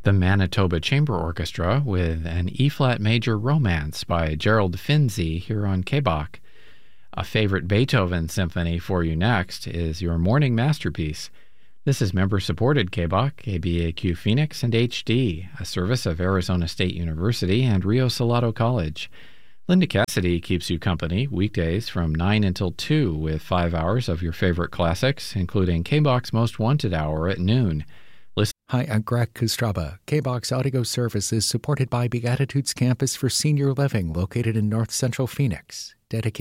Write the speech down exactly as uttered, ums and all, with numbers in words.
The Manitoba Chamber Orchestra with an E-flat major romance by Gerald Finzi here on K B O C. A favorite Beethoven symphony for you next is your morning masterpiece. This is member-supported K B O C, K B A Q Phoenix, and H D, a service of Arizona State University and Rio Salado College. Linda Cassidy keeps you company weekdays from nine until two with five hours of your favorite classics, including K B O C's Most Wanted Hour at noon. Hi, I'm Greg Kostraba. K B O C's audio service is supported by Beatitudes Campus for Senior Living located in North Central Phoenix. Dedicated